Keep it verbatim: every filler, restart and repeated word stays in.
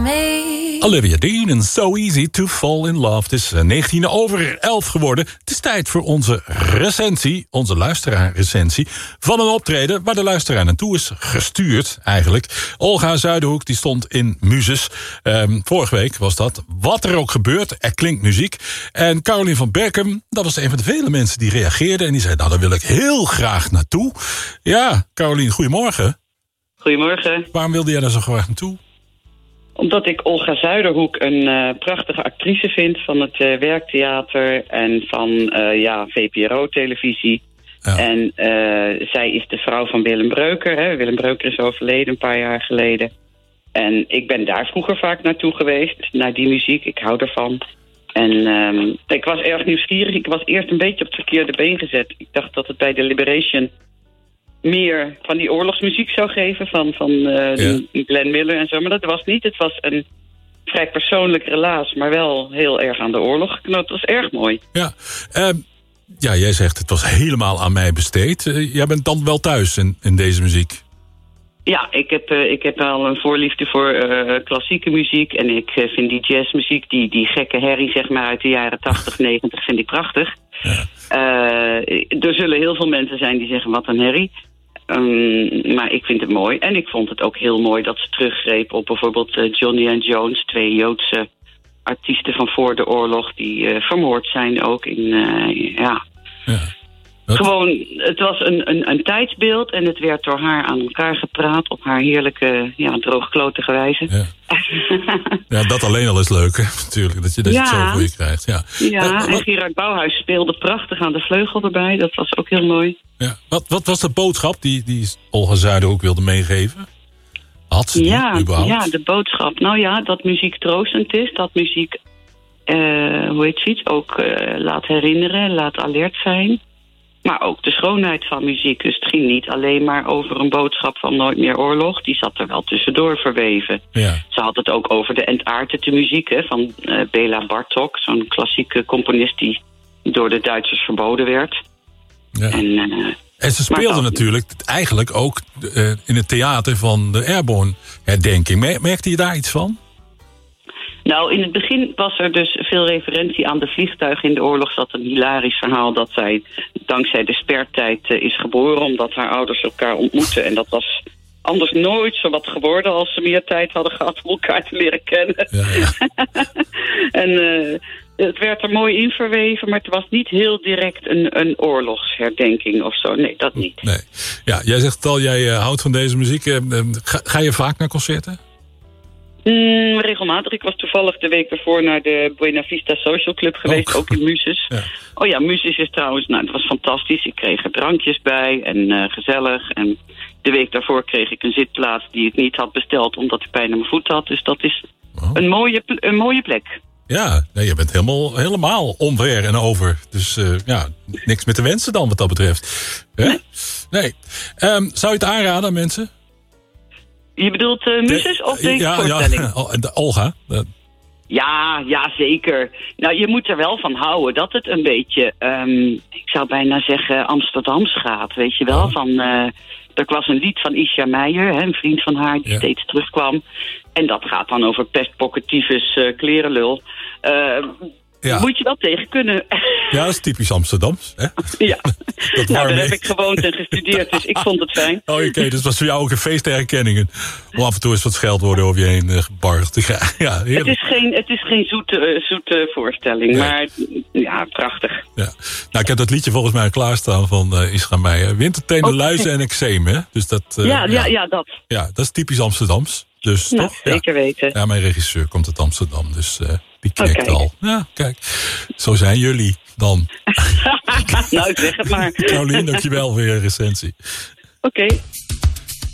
me. Olivia Dean en So Easy to Fall in Love. Het is negentien over elf geworden. Het is tijd voor onze recensie, onze luisteraarrecensie van een optreden waar de luisteraar naartoe is gestuurd eigenlijk. Olga Zuiderhoek die stond in Muzes. Um, vorige week was dat. Wat er ook gebeurt, er klinkt muziek. En Caroline van Berkem, dat was een van de vele mensen die reageerden en die zei, nou daar wil ik heel graag naartoe. Ja, Caroline, goedemorgen. Goedemorgen. Waarom wilde jij daar zo graag naartoe? Omdat ik Olga Zuiderhoek een uh, prachtige actrice vind van het uh, werktheater en van uh, ja, V P R O-televisie. Ja. En uh, zij is de vrouw van Willem Breuker. Hè. Willem Breuker is overleden een paar jaar geleden. En ik ben daar vroeger vaak naartoe geweest, naar die muziek. Ik hou ervan. En um, ik was erg nieuwsgierig. Ik was eerst een beetje op het verkeerde been gezet. Ik dacht dat het bij de Liberation meer van die oorlogsmuziek zou geven, van, van uh, ja. Glenn Miller en zo. Maar dat was niet. Het was een vrij persoonlijk relaas, maar wel heel erg aan de oorlog geknopt. Dat was erg mooi. Ja, uh, ja, jij zegt het was helemaal aan mij besteed. Uh, jij bent dan wel thuis in, in deze muziek? Ja, ik heb, uh, ik heb wel een voorliefde voor uh, klassieke muziek. En ik uh, vind die jazzmuziek, die, die gekke herrie zeg maar uit de jaren tachtig, negentig, vind ik prachtig. Ja. Uh, er zullen heel veel mensen zijn die zeggen, wat een herrie. Um, maar ik vind het mooi. En ik vond het ook heel mooi dat ze teruggreep op bijvoorbeeld uh, Johnny and Jones, twee Joodse artiesten van voor de oorlog die uh, vermoord zijn ook in, uh, ja... ja. Wat? Gewoon, het was een, een, een tijdsbeeld en het werd door haar aan elkaar gepraat op haar heerlijke, ja, droogklotige wijze. Ja. Ja, dat alleen al is leuk, hè? Natuurlijk, dat je, dat ja. je het zo voor je krijgt. Ja, ja uh, en Gerard Bouwhuis speelde prachtig aan de vleugel erbij, dat was ook heel mooi. Ja. Wat, wat was de boodschap die, die Olga Zuiderhoek wilde meegeven? Had ze die ja, überhaupt? Ja, de boodschap. Nou ja, dat muziek troostend is, dat muziek, uh, hoe heet het, ook uh, laat herinneren, laat alert zijn. Maar ook de schoonheid van muziek. Dus het ging niet alleen maar over een boodschap van nooit meer oorlog. Die zat er wel tussendoor verweven. Ja. Ze had het ook over de entartete muziek hè, van uh, Béla Bartók. Zo'n klassieke componist die door de Duitsers verboden werd. Ja. En, uh, en ze speelde natuurlijk eigenlijk ook uh, in het theater van de Airborne herdenking. Merkte je daar iets van? Nou, in het begin was er dus veel referentie aan de vliegtuigen in de oorlog. Dat een hilarisch verhaal dat zij dankzij de spertijd uh, is geboren, omdat haar ouders elkaar ontmoeten. En dat was anders nooit zo wat geworden als ze meer tijd hadden gehad om elkaar te leren kennen. Ja, ja. En uh, het werd er mooi in verweven, maar het was niet heel direct een, een oorlogsherdenking of zo. Nee, dat niet. Nee. Ja, jij zegt al, jij uh, houdt van deze muziek. Uh, ga, ga je vaak naar concerten? Mm, regelmatig. Ik was toevallig de week ervoor naar de Buena Vista Social Club geweest, ook, ook in Muzes. Ja. Oh ja, Muzes is trouwens, nou, het was fantastisch. Ik kreeg er drankjes bij en uh, gezellig. En de week daarvoor kreeg ik een zitplaats die ik niet had besteld omdat ik pijn aan mijn voet had. Dus dat is oh. een, mooie, een mooie plek. Ja, nee, je bent helemaal, helemaal omver en over. Dus uh, ja, niks meer te wensen dan wat dat betreft. Ja? Nee. nee. Um, zou je het aanraden aan mensen? Je bedoelt uh, Muzes of deze ja, voorstelling? Ja, de Olga. Ja, ja, zeker. Nou, je moet er wel van houden dat het een beetje, um, ik zou bijna zeggen, Amsterdams gaat. Weet je wel, oh. van, uh, er was een lied van Isha Meijer, hè, een vriend van haar die ja. steeds terugkwam. En dat gaat dan over pestpokken, tyfus, uh, klerenlul. Uh, Ja. Moet je dat tegen kunnen? Ja, dat is typisch Amsterdams. Hè? Ja, dat nou, daar heb ik gewoond en gestudeerd, dus ik vond het fijn. Oh, oké, okay. Dus was voor jou ook een feest der herkenningen. Om af en toe eens wat scheldwoorden over je heen uh, gebargd. Ja, ja, het is geen, het is geen zoete, uh, zoete voorstelling, nee. Maar ja, prachtig. Ja. Nou, ik heb dat liedje volgens mij klaarstaan van uh, Isra Meijer. Wintertenen, okay. Luizen en eczeem, hè? Dus dat, uh, ja, ja, ja, ja, dat. Ja, dat is typisch Amsterdams. Dus, nou, toch? Zeker ja. weten. Ja, mijn regisseur komt uit Amsterdam, dus uh, die knikt okay. al. Ja, kijk. Zo zijn jullie dan. Nou, zeg het maar. Caroline, dankjewel voor je recensie. Oké. Okay.